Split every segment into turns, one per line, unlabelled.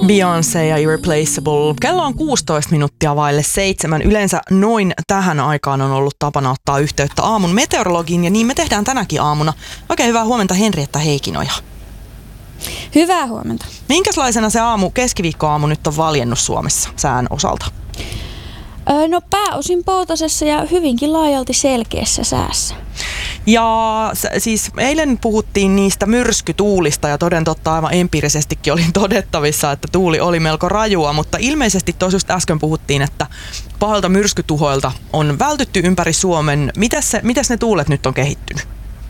Beyoncé ja Irreplaceable. Kello on 16 minuuttia vaille 7. Yleensä noin tähän aikaan on ollut tapana ottaa yhteyttä aamun meteorologiin ja niin me tehdään tänäkin aamuna. Oikein hyvää huomenta Henrietta Heikinoja.
Hyvää huomenta.
Minkälaisena se keskiviikkoaamu nyt on valjennut Suomessa sään osalta?
No pääosin poutasessa ja hyvinkin laajalti selkeässä säässä.
Ja siis eilen puhuttiin niistä myrskytuulista ja toden totta aivan empiirisestikin oli todettavissa, että tuuli oli melko rajua, mutta ilmeisesti tosiaan äsken puhuttiin, että pahalta myrskytuhoilta on vältytty ympäri Suomen. Mitäs ne tuulet nyt on kehittynyt?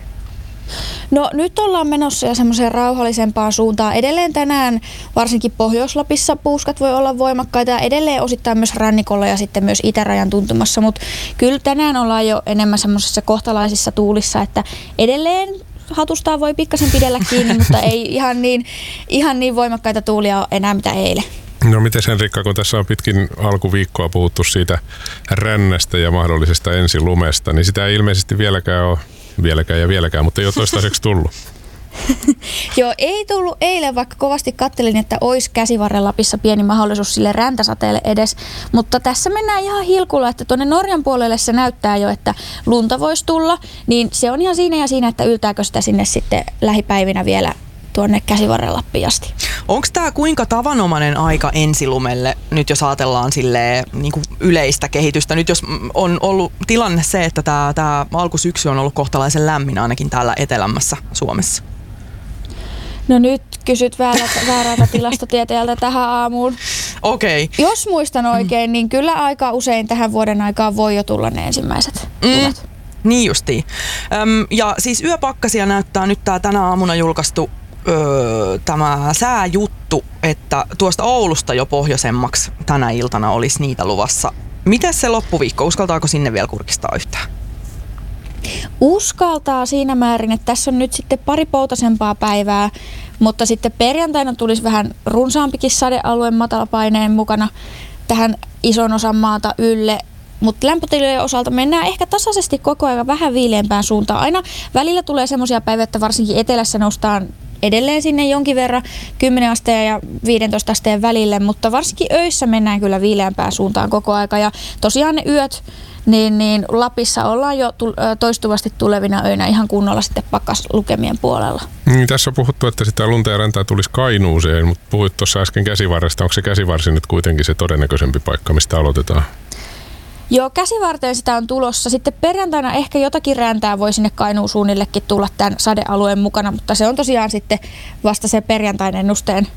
No nyt ollaan menossa jo semmoiseen rauhallisempaan suuntaan. Edelleen tänään varsinkin Pohjois-Lapissa puuskat voi olla voimakkaita ja edelleen osittain myös rannikolla ja sitten myös itärajan tuntumassa, mutta kyllä tänään ollaan jo enemmän semmoisessa kohtalaisissa tuulissa, että edelleen hatustaan voi pikkasen pidellä kiinni, mutta ei ihan niin voimakkaita tuulia ole enää mitä eilen.
No mites Henrikka, kun tässä on pitkin alkuviikkoa puhuttu siitä rännästä ja mahdollisesta ensilumesta, niin sitä ei ilmeisesti vieläkään ole. Vieläkään, mutta ei ole toistaiseksi tullut.
Joo, ei tullut eilen, vaikka kovasti kattelin, että olisi Käsivarren Lapissa pieni mahdollisuus sille räntäsateelle edes. Mutta tässä mennään ihan hilkulla, että tuonne Norjan puolelle se näyttää jo, että lunta voisi tulla. Niin se on ihan siinä, että yltääkö sitä sinne sitten lähipäivinä vielä tuonne Käsivarren Lappiin asti.
Onko tämä kuinka tavanomainen aika ensilumelle, nyt jos ajatellaan silleen, niin kuin yleistä kehitystä? Nyt jos on ollut tilanne se, että tämä alkusyksy on ollut kohtalaisen lämmin ainakin täällä etelämmässä Suomessa.
No nyt kysyt väärältä tilastotieteeltä tähän aamuun.
Okei.
Jos muistan oikein, niin kyllä aika usein tähän vuoden aikaan voi jo tulla ne ensimmäiset tulet.
Niin justiin. Ja siis yöpakkasia näyttää nyt tämä tänä aamuna julkaistu tämä sääjuttu, että tuosta Oulusta jo pohjoisemmaksi tänä iltana olisi niitä luvassa. Mites se loppuviikko? Uskaltaako sinne vielä kurkistaa yhtään?
Uskaltaa siinä määrin, että tässä on nyt sitten pari poutasempaa päivää, mutta sitten perjantaina tulisi vähän runsaampikin sadealueen matalapaineen mukana tähän ison osan maata ylle. Mutta lämpötilojen osalta mennään ehkä tasaisesti koko ajan vähän viileämpään suuntaan. Aina välillä tulee semmoisia päiviä, että varsinkin etelässä noustaan edelleen sinne jonkin verran 10 asteen ja 15 asteen välille, mutta varsinkin öissä mennään kyllä viileämpään suuntaan koko aika. Ja tosiaan ne yöt, niin Lapissa ollaan jo toistuvasti tulevina öinä ihan kunnolla sitten pakkaslukemien puolella.
Tässä on puhuttu, että sitä lunta ja räntää tulisi Kainuuseen, mutta puhuit tuossa äsken Käsivarresta. Onko se Käsivarsi nyt kuitenkin se todennäköisempi paikka, mistä aloitetaan?
Joo, Käsivarteen sitä on tulossa. Sitten perjantaina ehkä jotakin räntää voi sinne Kainuun suunnillekin tulla tämän sadealueen mukana, mutta se on tosiaan sitten vasta se perjantain ennusteen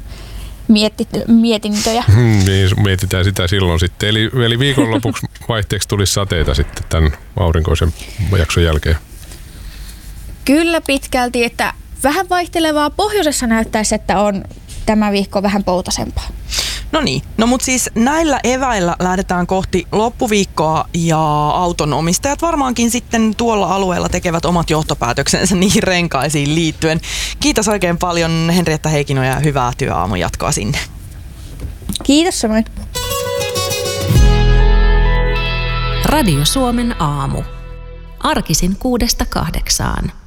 mietintöjä.
Niin, mietitään sitä silloin sitten. Eli viikonlopuksi vaihteeksi tulisi sateita sitten tämän aurinkoisen jakson jälkeen.
Kyllä pitkälti, että vähän vaihtelevaa pohjoisessa näyttäisi, että on tämä viikko vähän poutasempaa.
No niin, mutta siis näillä eväillä lähdetään kohti loppuviikkoa ja autonomistajat varmaankin sitten tuolla alueella tekevät omat johtopäätöksensä niihin renkaisiin liittyen. Kiitos oikein paljon Henrietta Heikinoja ja hyvää työaamun jatkoa sinne.
Kiitos samoin.
Radio Suomen aamu. Arkisin 6–8.